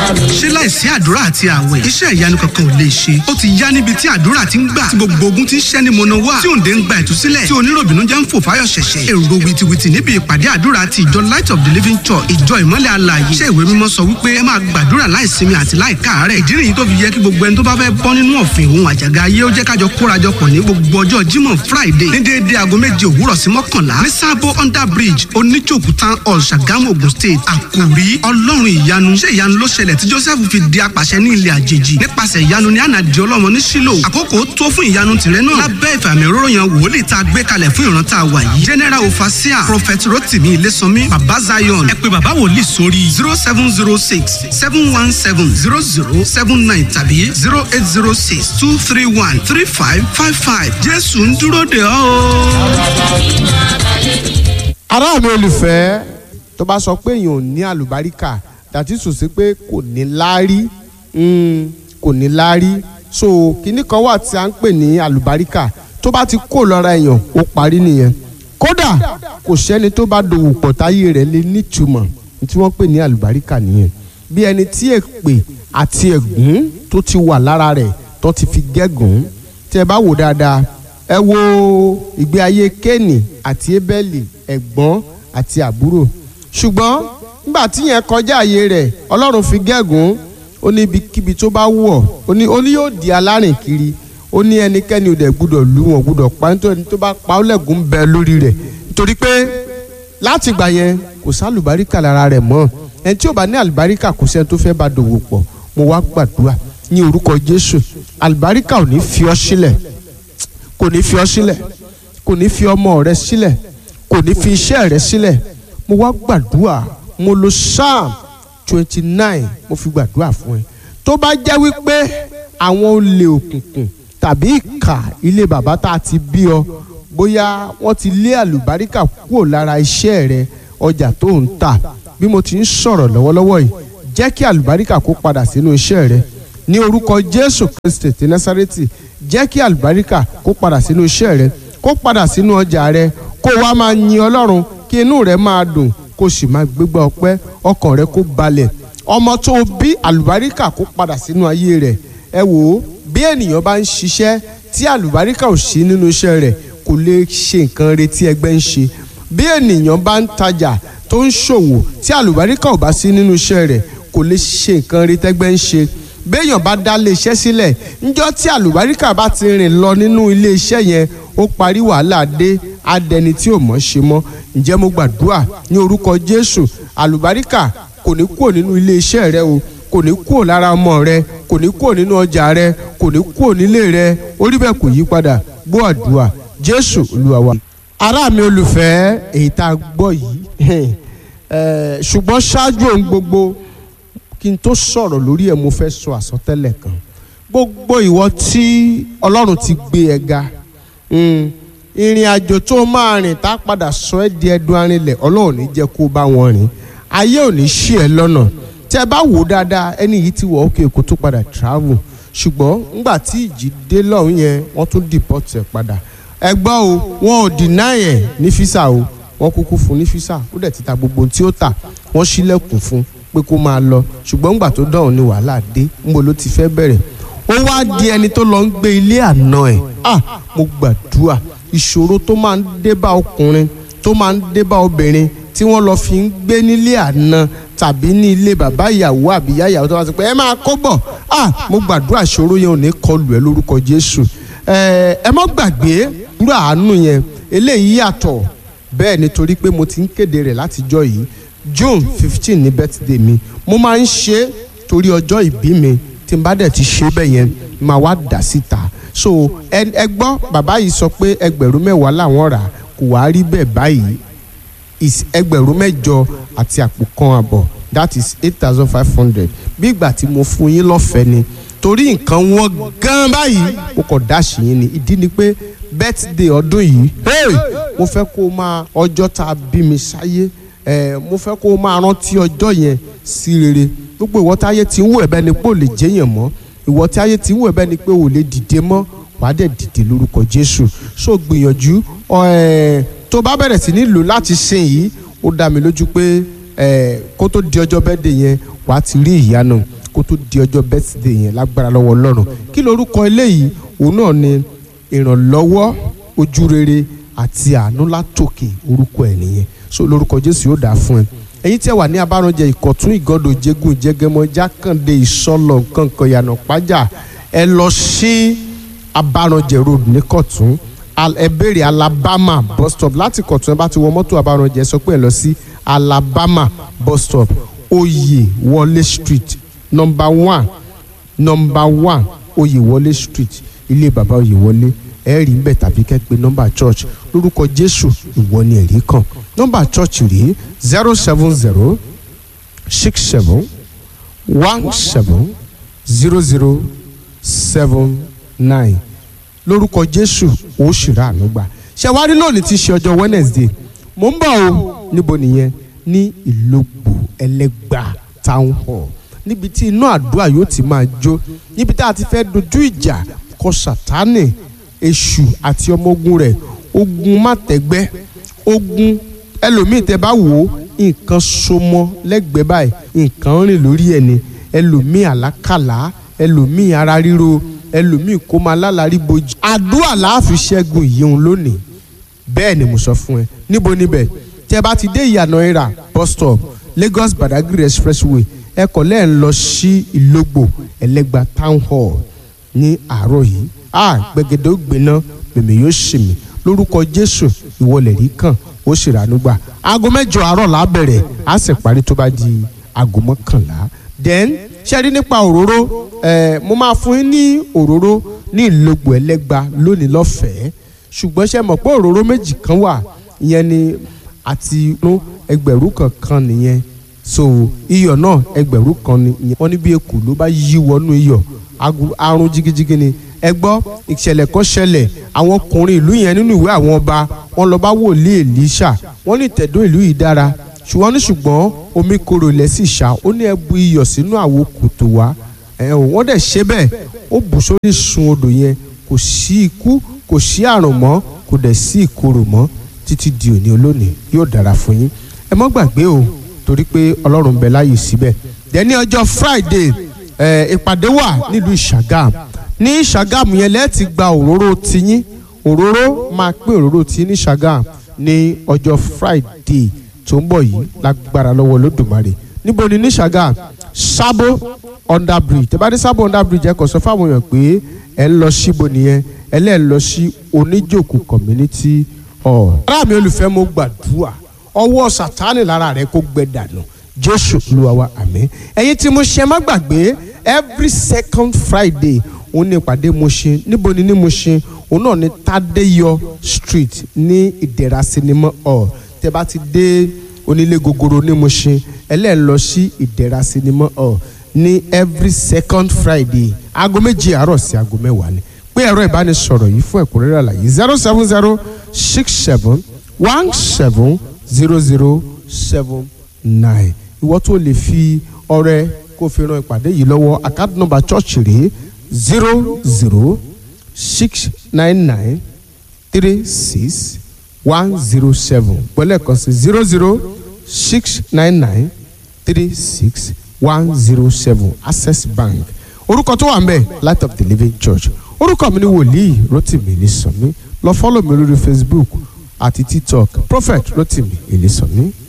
ṣé láìsí àdúrà àti àwẹ̀ iṣẹ́ ìyanu kankan ò lè ṣe? Ó ti yá níbi tí àdúrà ti ń gbà, tí gbogbo ogun ti ń ṣẹ́ ní mọ̀nà wá, tí òǹdè ń gba ìtúsílẹ̀, tí oníròbìnú jẹ́ ń fò fáyọ̀ ṣẹ̀ṣẹ̀. Èrò wìtìwìtì níbi ìpàdé àdúrà ti ìjọ Light of the Living Church, ìjọ ìmọ́lẹ̀ alààyè. Ṣé ìwé mímọ́ sọ wípé ẹ máa gbàdúrà láìsinmi àti láìkáàárẹ̀? Ìdí nìyí tó fi yẹ kí gbogbo ẹni tó bá fẹ́ bọ́ nínú ọ̀fìn òun àjàgà ayé ó jẹ́ kájọ kórajọpọ̀ ní gbogbo ọjọ́ Jímọ̀ Friday ní déédéé aago 7 òwúrọ̀ sí 11 ní Sábó Under Bridge Oníjòkú Town Hall Ṣàgámù Ògùn State. Àkòrí Ọlọ́run ìyanu. Ṣé ìyanu ló ṣẹlẹ̀ tí Joseph fi di apàṣẹ ní ilẹ̀ àjèjì? Nípasẹ̀ ìyanu ni Hánà di ọlọ́mọ ní Ṣílò. Àkókò tó fún ìyanu tìrẹ náà lábẹ́ ìfàmì òróró yan wòlíì tá a gbé kalẹ̀ fún ìran tá a wà yìí. General Overseer Prophet Rotimi Ilésànmí Bàbá Zion. Ẹ pè bàbá wòlíì sórí 0706 717 0079 tàbí 0806 231 3555. Jésù ń dúró dè ọ́ o. Ará mi olùfẹ́, tó bá sọ pé èèyàn ò ní àlùbáríkà dàtí sùn sí pé kò ní láárí, kò ní láárí. So kinní kan wà tí a ń pè ní àlùbáríkà, tó bá ti kó lọ́ra èèyàn ó parí nìyẹn. Kódà kò sẹ́ni tó bá dòwò pọ̀ táyé rẹ̀ lè nítumọ̀ tí wọ́n pè ní àlùbáríkà nìyẹn. Bí ẹni tí èpè àti ègún tó ti wà lára rẹ̀ tó ti fi gégùn. Tí ẹ bá wò dáadáa, ẹ wo ìgbé ayé Kéènì àti Ébẹ́lì, ẹ̀gbọ́n àti àbúrò. Ṣùgbọ́n nígbà tí yẹn kọjá àyè rẹ̀, Ọlọ́run fi gégùn. Ó ní ibikíbi tó bá wọ̀, ó ní yóò di alárìn kiri. Ó ní ẹnikẹ́ni ò dẹ̀ gbúdọ̀ lù wọ́n, gbúdọ̀ pa, nítorí tó bá pa ó lẹ́gùn bẹ lórí rẹ̀. Nítorí pé láti ìgbà yẹn kò sálùbáríkà lára rẹ̀ mọ́. Ẹni tí ò bá ní àlùbáríkà kò sẹ́ni tó fẹ́ bá dòwò pọ̀. Mo wá gbàdúrà ní orúkọ Jésù, àlùbáríkà ò ní fi ọ́ sílẹ̀, kò ní fi ọ́ sílẹ̀, kò ní fi ọmọ rẹ sílẹ̀, kò ní fi iṣẹ́ rẹ sílẹ̀. Mo wá gbàdúrà, mo lo Psalm 29 mo fi gbàdúrà fún ẹ. Tó bá jẹ́ wípé àwọn olè òkùnkùn tàbí ìkà ilé bàbá tá a ti bí ọ, bóyá wọ́n ti lé àlùbáríkà kúrò lára iṣẹ́ rẹ, ọjà tó ń tà, bí mo ti ń sọ̀rọ̀ lọ́wọ́lọ́wọ́ yìí, jẹ́ kí àlùbáríkà kó padà sínú iṣẹ́ rẹ ní orúkọ Jésù Kristi ti Násárẹ́tì. Jẹ́ kí àlùbáríkà kó padà sínú iṣẹ́ rẹ, kó padà sínú ọjà rẹ, kó wá máa yin Ọlọ́run, kí inú rẹ máa dùn, kó sì máa gbégbá ọpẹ́, ọkàn rẹ kó balẹ̀. Ọmọ tó bí, àlùbáríkà kó padà sínú ayé rẹ. Ẹ wò ó, bí ènìyàn bá ń ṣiṣẹ́ tí àlùbáríkà ò sí nínú iṣẹ́ rẹ̀, kò lè ṣe nǹkan rere tí ẹgbẹ́ ń ṣe. Bí ènìyàn bá ń tajà tó ń ṣòwò tí àlùbáríkà ò bá sí nínú iṣẹ́ rẹ̀, kò lè ṣe nǹkan rere tẹ́gbẹ́ ń ṣe. Béèyàn bá dá ilé iṣẹ́ sílẹ̀, níjọ́ tí àlùbáríkà bá ti rìn lọ nínú ilé iṣẹ́ yẹn, ó parí, wàhálà dé, adẹni tí ò mọ̀ ṣe mọ́. Ǹjẹ́ mo gbàdúrà ní orúkọ Jésù, àlùbáríkà kò ní kúrò nínú ilé iṣẹ́ rẹ o, kò ní kúrò lára ọmọ rẹ, kò ní kúrò nínú ọjà rẹ, kò ní kúrò nílé rẹ. Orí bẹ́ẹ̀ kò yí padà. Gbọ́ àdúrà Jésù Olúwa wa. Ará mi olùfẹ́, èyí tá a gbọ́ yìí, ṣùgbọ́n ṣáájú ohun gbogbo, kí n tó sọ̀rọ̀ lórí ẹ̀, mo fẹ́ sọ àsọtẹ́lẹ̀ kan. Gbogbo ìwọ tí Ọlọ́run ti gbé ẹ ga, ìrìn àjò tó máa rìn tá a padà sọ ẹ́ di ẹdun arinlẹ̀, Ọlọ́run ní jẹ́ kó bá wọn rìn. Ayé ò ní ṣì ẹ́ lọ́nà. Tí ẹ bá wò dáadáa, ẹni yìí ti wọ̀ òkè kó tó padà travel. Ṣùgbọ́n ńgbà tí ìjì dé lọ́hùn yẹn, wọ́n tún deport ẹ̀ padà. Ẹ gbọ́ o, wọn ò deny ẹ̀ ní físà o, wọ́n kúkú fún ní físà, ó dẹ̀ ti ta gbogbo tí ó tà, wọ́n ṣílẹ̀kùn fún pé kó máa lọ. Ṣùgbọ́n ńgbà tó dọ̀hùn ni wàhálà dé, ńbo ló ti fẹ́ bẹ̀rẹ̀. Ó wá di ẹni tó lọ ń gbé ilé àná ẹ̀. Mo gbàdúrà, ìṣòro tó máa ń dé bá ọkùnrin, tó máa ń dé bá obìnrin tí wọ́n lọ fi ń gbé nílé àná tàbí ní ilé bàbá ìyàwó àbí ìyá ìyàwó tó wá sí pé ẹ máa kó bọ̀. Mo gbàdúrà ìṣòro yẹn ò ní kọlù ẹ lórúkọ Jésù. Ẹ má gbàgbé irú àánú yẹn, eléyìí yàtọ̀ bẹ́ẹ̀ nítorí pé mo ti ń kéde rẹ̀ látijọ́ yìí. June 15 ní birthday mi, mo máa ń ṣe torí ọjọ́ ìbí mi. Tí n bá dẹ̀ ti ṣe bẹ́ẹ̀ yẹn, máa wá dà síta. So ẹ gbọ́, bàbá yìí sọ pé 10,000 làwọn rà, kò wá rí bẹ́ẹ̀ báyìí. Is 8,000 àti àpò kan àbọ̀, that is 8,500. Bí ìgbà tí mo fún yín lọ́fẹ̀ẹ́ ni, torí nǹkan wọn gan báyìí, mo kàn dáṣì yín ni. Ìdí ni pé birthday ọdún yìí, mo fẹ́ kó o máa, ọjọ́ tá a bí mi sáyé, mo fẹ́ kó o máa rántí ọjọ́ yẹn sí rere. Gbogbo ìwọ táyé ti ń wò ẹ̀bẹ̀ ni pé ò lè jẹ́yàn mọ́, ìwọ táyé ti ń wò ẹ̀bẹ̀ ni pé ò lè dìde mọ́, wàá dẹ̀ dìde lórúkọ Jésù. So gbìyànjú, tó bá bẹ̀rẹ̀ sí ní lò láti sìn yìí, ó dá mi lójú pé kó tó di ọjọ́ bẹ́ẹ̀dẹ̀ yẹn, wàá ti rí ìyanu. kó tó di ọjọ́ birthday yẹn lágbára lọ́wọ́ Ọlọ́run. Kí lorúkọ eléyìí? Òun náà ni ìrànlọ́wọ́, ojúrere àti àánú látòkè, orúkọ ẹ̀ nìyẹn. So lórúkọ Jésù yóò dáa fún ẹ. Ẹ̀yin tí ẹ wà ní Abáranjẹ, Ìkọ̀tún, Ìgàndò, Ìjẹ̀gùn, Ìjẹ̀gẹmọ, Jákàndé, Ìsọlọ̀, nǹkankan, Ìyànà Pájà, ẹ lọ sí Abáranjẹ road ní Ìkọ̀tún, ẹ béèrè Alabama bus stop. Láti Ìkọ̀tún ẹ bá ti wọ mọ́tò Abáranjẹ, sọ pé ẹ lọ sí Alabama bus stop, Oyèwọlé street number 1 Oyèwọlé street, ilé bàbá Oyèwọlé. Ẹ rí ń bẹ̀ tàbí kẹ́ pé nọ́mbà church. Lórúkọ Jésù ìwọ ni ẹ̀rí kan. Nọ́mbà church rí 070 67 17 0079. Lórúkọ Jésù ó sì rà àánú gbà. Ṣé wá rí lónìí tí ṣe ọjọ́ Wednesday? Mo ń bọ̀ o. Níbo nìyẹn? Ní Ìlógbò Ẹlẹ́gbà town hall, níbi tí iná àdúrà yóò ti máa jó, níbi tá a ti fẹ́ dojú ìjà kọ Sátánì, èṣù àti ọmọ ogun rẹ̀, ogun mátẹ̀gbẹ́, ogun ẹlòmíì tẹ́ bá wò ó nǹkan sọmọ lẹ́gbẹ̀ẹ́ báyìí, nǹkan rìn lórí ẹni, ẹlòmíì àlákàlà, ẹlòmíì ara ríro, ẹlòmíì kó máa lálàrí bojì. Àdúrà láàfin ṣẹ́gun ìyẹun lónìí. Bẹ́ẹ̀ ni mo sọ fún ẹ. Níbo níbẹ̀? Tẹ́ bá ti dé Ìyànà Ìrà bus stop, Lagos Badagry expressway, ẹ kọ̀ lẹ́ ń lọ sí Ìlógbò Ẹlẹ́gbà town hall ní àárọ̀ yìí. Gbẹ̀gẹ̀dẹ̀ ó gbiná, mèmí yóò ṣì mí. Lórúkọ Jésù ìwọlẹ̀ rí kàn, ó sì rà nígbà. Aago 7 àárọ̀ la bẹ̀rẹ̀, á sì parí tó bá di aago 11. Then ṣe rí nípa òróró, mo máa fún yín ní òróró ní Ìlógbò Ẹlẹ́gbà lónìí lọ́fẹ̀ẹ́. Ṣùgbọ́n ṣe mọ̀ pé òróró méjì kan wà, ìyẹn ni àti inú ẹgbẹ̀rún kan nìyẹn. So iyọ̀ náà ẹgbẹ̀rún kan ni ìyẹn. Wọ́n ní bí ekù ló bá yí wọnú iyọ̀, àrùn jigijigi ni. Ẹ gbọ́ ìṣẹ̀lẹ̀ kan ṣẹlẹ̀, àwọn ọkùnrin ìlú yẹn nínú ìwé àwọn ọba, wọ́n lọ bá wòlíì Èlíṣà, wọ́n ní ìtẹ̀dó ìlú yìí dára, ṣùgbọ́n omi korò ilẹ̀ sì ṣá, ó ní ẹ bu iyọ̀ sínú àwo kòtò wá. Wọ́n dẹ̀ ṣe bẹ́ẹ̀, ó bù sórí sun odò yẹn, kò sí ikú, kò sí àrùn mọ́, kò dẹ̀ sí ìkorò mọ́ títí di òní olónìí. Yóò dára fún yín. Ẹ má gbàgbé o, torí pé Ọlọ́run bẹ láyè síbẹ̀. Dẹ̀ ní ọjọ́ Friday ìpàdé wà nílùú Ìṣàgámù. Ní Ìṣàgámù yẹn lẹ́ẹ̀ ti gba òróró tiyín. Òróró máa pín òróró tiyín ní Ìṣàgámù ní ọjọ́ Friday tó ń bọ̀ yìí lágbára lọ́wọ́ Olódùmarè. Níbo ni ní Ìṣàgámù? Sabo under bridge. Tẹ́ bá dé Sabo under bridge ẹ kàn sọ fáwọn èèyàn pé ẹ ń lọ síbo nìyẹn, ẹ lẹ́ẹ̀ lọ sí Oníjòkó community hall. Ará mi olùfẹ́, mo gbàdúrà ọwọ́ Sátánì lára rẹ kó gbẹ dànù. Jésù Olúwa wa, àmín. Ẹ̀yin tí mo ṣe má gbàgbé, every second Friday òun ní ìpàdé Mushin. Níbo ni ní Mushin? Òun náà ní Tádéyọ street ní Ìdẹ̀ra cinema hall. Tẹ́ bá ti dé Onílé Gogoro ní Mushin, ẹ lẹ́ẹ̀ lọ sí Ìdẹ̀ra cinema hall ní every second Friday, aago 7 àárọ̀ sí aago 10 ni. Pé ẹ̀rọ ìbánisọ̀rọ̀ yìí fún ẹ̀kúnrẹ́rẹ́ àlàyé 07067170079. Ìwọ tó lè fi ọrẹ kó fi ran ìpàdé yìí lọ́wọ́. Account number church rèé 00699361007. Pẹ̀lẹ́ kan sí 00699361007. Access Bank. Orúkọ tó wà ń bẹ̀, Light of the Living Church. Orúkọ mi ni Wòlíì Rótìmí Ilésànmí. Lọ fọ́lọ̀ mi lórí Facebook àti TikTok, Prophet Rótìmí Ilésànmí.